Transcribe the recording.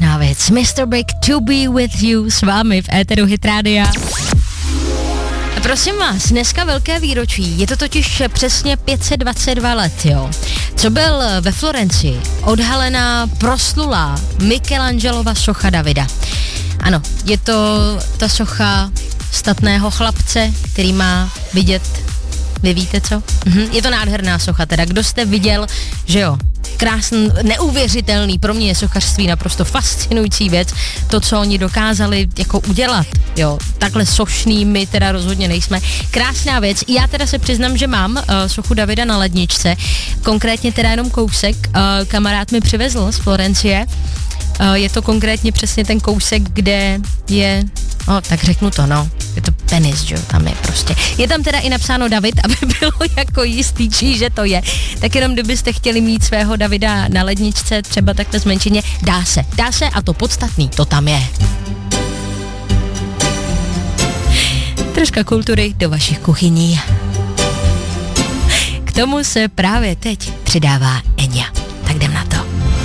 krásná věc. Mr. Big, To Be With You s vámi v éteru Hit Rádia. A prosím vás, dneska velké výročí, je to totiž přesně 522 let, jo. Co byl ve Florencii odhalená proslulá Michelangelova socha Davida. Ano, je to ta socha statného chlapce, který má vidět, vy víte co? Je to nádherná socha, teda kdo jste viděl, že jo, krásný, neuvěřitelný, pro mě je sochařství naprosto fascinující věc, to, co oni dokázali jako udělat, jo, takhle sošný my teda rozhodně nejsme, krásná věc, já teda se přiznám, že mám sochu Davida na ledničce, konkrétně teda jenom kousek, kamarád mi přivezl z Florencie, je to konkrétně přesně ten kousek, kde je, tak řeknu to, je to penis, že jo, tam je prostě. Je tam teda i napsáno David, aby bylo jako jistý, že to je. Tak jenom kdybyste chtěli mít svého Davida na ledničce, třeba takhle zmenšeně, dá se a to podstatný, to tam je. Troška kultury do vašich kuchyní. K tomu se právě teď přidává Enya. Tak jdem na to.